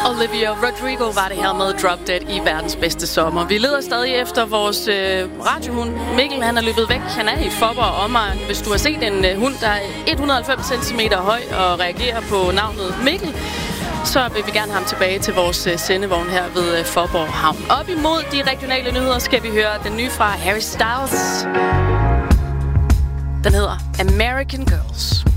Olivia Rodrigo var det her med Drop Dead i verdens bedste sommer. Vi leder stadig efter vores radiohund. Mikkel, han er løbet væk. Han er i Faaborg og omegn. Hvis du har set en hund, der er 190 cm høj og reagerer på navnet Mikkel, så vil vi gerne have ham tilbage til vores sendevogn her ved Faaborg Havn. Op imod de regionale nyheder skal vi høre den nye fra Harry Styles. Den hedder American Girls.